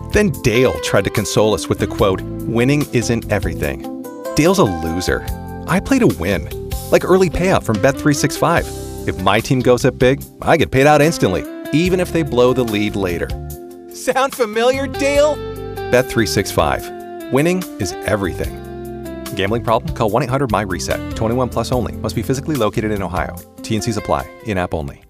Then Dale tried to console us with the quote, "Winning isn't everything." Dale's a loser. I play to win. Like early payout from Bet365. If my team goes up big, I get paid out instantly, even if they blow the lead later. Sound familiar, Dale? Bet365. Winning is everything. Gambling problem? Call 1-800-MY-RESET. 21 plus only. Must be physically located in Ohio. T&Cs apply. In-app only.